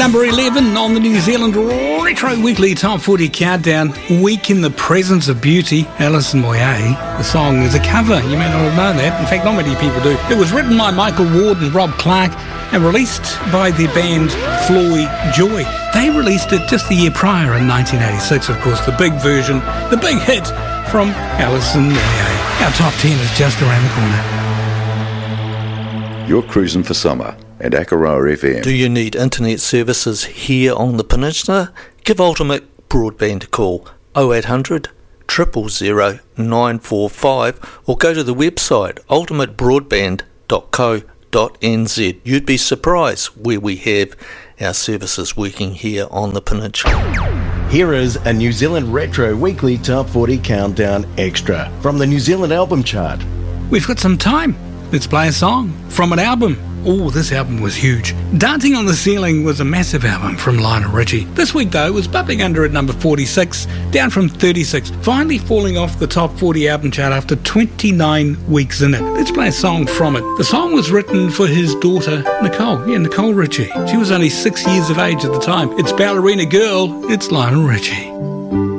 number 11 on the New Zealand Retro Weekly Top 40 Countdown. Week in the Presence of Beauty, Alison Moyet. The song is a cover, you may not have known that. In fact, not many people do. It was written by Michael Ward and Rob Clark and released by the band Floy Joy. They released it just the year prior in 1986, of course, the big version, the big hit from Alison Moyet. Our top 10 is just around the corner. You're cruising for summer at Akaroa FM. Do you need internet services here on the peninsula? Give Ultimate Broadband a call, 0800 000 945, or go to the website ultimatebroadband.co.nz. You'd be surprised where we have our services working here on the peninsula. Here is a New Zealand Retro Weekly Top 40 Countdown Extra from the New Zealand Album Chart. We've got some time. Let's play a song from an album. Oh, this album was huge. Dancing on the Ceiling was a massive album from Lionel Richie. This week, though, it was bumping under at number 46, down from 36, finally falling off the top 40 album chart after 29 weeks in it. Let's play a song from it. The song was written for his daughter, Nicole. Yeah, Nicole Richie. She was only 6 years of age at the time. It's Ballerina Girl. It's Lionel Richie.